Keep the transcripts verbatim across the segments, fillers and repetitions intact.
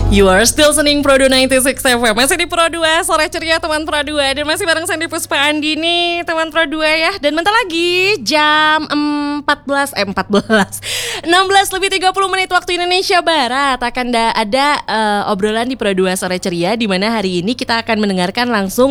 You are still listening Pro dua sembilan puluh enam F M. Masih di Pro dua, sore ceria teman Pro dua. Dan masih bareng Sandy Puspa Andi nih teman Pro dua ya. Dan bentar lagi jam empat belas Eh empat belas enam belas lebih tiga puluh menit waktu Indonesia Barat akan da- ada uh, obrolan di Pro dua sore ceria, di mana hari ini kita akan mendengarkan langsung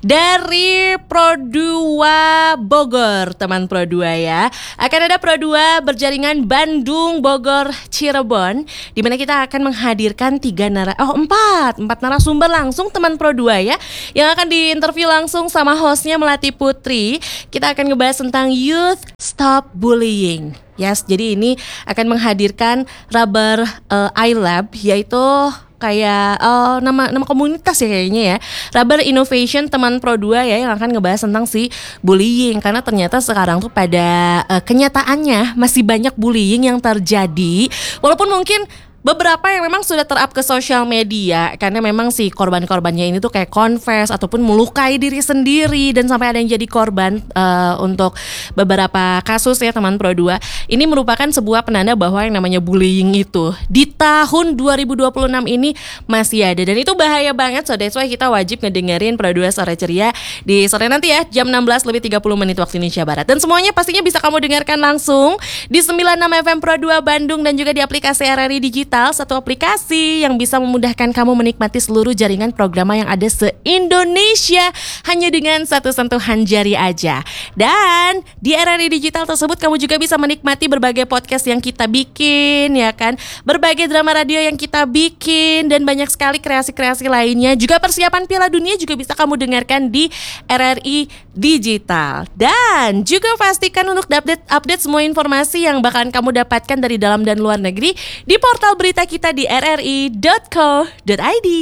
dari Pro dua Bogor teman Pro dua ya. Akan ada Pro dua berjaringan Bandung, Bogor, Cirebon, di mana kita akan menghadirkan tiga nara oh empat empat narasumber langsung teman Pro dua ya, yang akan diinterview langsung sama hostnya Melati Putri. Kita akan ngebahas tentang Youth Stop Bullying. Yes, jadi ini akan menghadirkan Rubber uh, Eye Lab, yaitu kayak uh, nama nama komunitas ya kayaknya ya, Rubber Innovation teman Pro dua ya, yang akan ngebahas tentang si bullying. Karena ternyata sekarang tuh pada uh, kenyataannya masih banyak bullying yang terjadi, walaupun mungkin beberapa yang memang sudah ter-up ke sosial media, karena memang si korban-korbannya ini tuh kayak confess ataupun melukai diri sendiri, dan sampai ada yang jadi korban uh, untuk beberapa kasus ya teman Pro dua. Ini merupakan sebuah penanda bahwa yang namanya bullying itu di tahun dua ribu dua puluh enam ini masih ada, dan itu bahaya banget. So that's why kita wajib ngedengerin Pro dua sore ceria di sore nanti ya, jam enam belas lebih tiga puluh menit waktu Indonesia Barat. Dan semuanya pastinya bisa kamu dengarkan langsung di sembilan puluh enam F M Pro dua Bandung, dan juga di aplikasi R R I Digital, satu aplikasi yang bisa memudahkan kamu menikmati seluruh jaringan programa yang ada se-Indonesia hanya dengan satu sentuhan jari aja. Dan di R R I Digital tersebut kamu juga bisa menikmati berbagai podcast yang kita bikin ya kan, berbagai drama radio yang kita bikin, dan banyak sekali kreasi-kreasi lainnya. Juga persiapan Piala Dunia juga bisa kamu dengarkan di R R I Digital. Dan juga pastikan untuk update update semua informasi yang bakalan kamu dapatkan dari dalam dan luar negeri di portal berita kita di r r i dot co dot i d.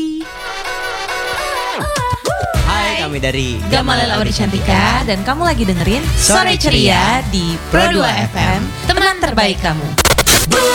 Hai, kami dari Gamalel Auri Cantika, dan kamu lagi dengerin Sore Ceria di Pro dua F M, teman terbaik kamu.